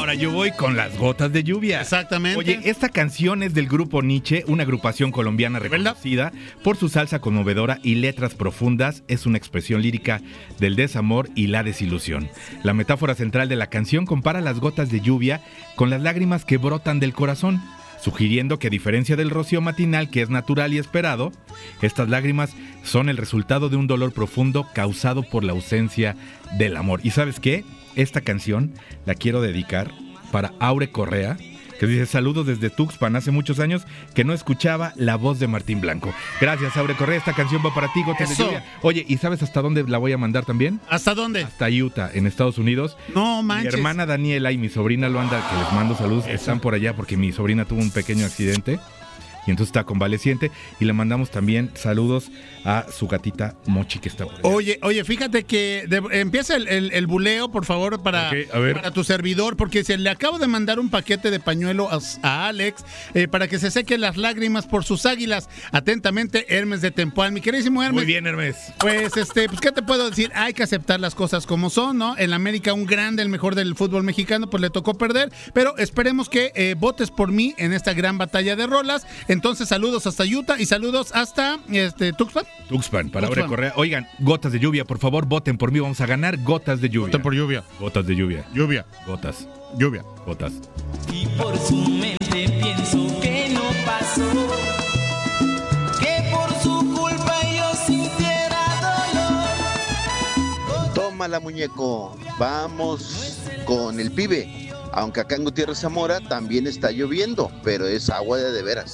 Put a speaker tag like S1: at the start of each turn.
S1: ahora yo voy con Las Gotas de Lluvia.
S2: Exactamente.
S1: Oye, esta canción es del grupo Nietzsche, una agrupación colombiana reconocida por su salsa conmovedora y letras profundas. Es una expresión lírica del desamor y la desilusión. La metáfora central de la canción compara las gotas de lluvia con las lágrimas que brotan del corazón, sugiriendo que a diferencia del rocío matinal, que es natural y esperado, estas lágrimas son el resultado de un dolor profundo causado por la ausencia del amor. ¿Y sabes qué? Esta canción la quiero dedicar para Aure Correa, que dice: saludos desde Tuxpan, hace muchos años que no escuchaba la voz de Martín Blanco. Gracias, Aure Correa, esta canción va para ti, Gotas de Lluvia. Oye, ¿y sabes hasta dónde la voy a mandar también?
S2: ¿Hasta dónde?
S1: Hasta Utah, en Estados Unidos.
S2: No manches.
S1: Mi hermana Daniela y mi sobrina Luanda, que les mando saludos, están por allá porque mi sobrina tuvo un pequeño accidente y entonces está convaleciente, y le mandamos también saludos a su gatita Mochi, que está por allá.
S2: Oye, fíjate que empieza el buleo, por favor, para tu servidor, porque se le acabo de mandar un paquete de pañuelo a Alex para que se seque las lágrimas por sus águilas. Atentamente, Hermes de Tempoal. Mi queridísimo Hermes.
S1: Muy bien, Hermes.
S2: Pues, ¿qué te puedo decir? Hay que aceptar las cosas como son, ¿no? En América, un grande, el mejor del fútbol mexicano, pues le tocó perder, pero esperemos que votes por mí en esta gran batalla de rolas. Entonces, saludos hasta Utah y saludos hasta Tuxpan.
S1: Tuxpan, para Aure Correa. Oigan, Gotas de Lluvia, por favor, voten por mí. Vamos a ganar Gotas de Lluvia.
S2: Voten por lluvia.
S1: Gotas de lluvia.
S2: Lluvia.
S1: Gotas.
S2: Lluvia.
S1: Gotas.
S3: Y por su mente pienso que no pasó, que por su culpa yo sintiera dolor.
S4: Tómala, muñeco. Vamos con el pibe. Aunque acá en Gutiérrez Zamora también está lloviendo, pero es agua de veras.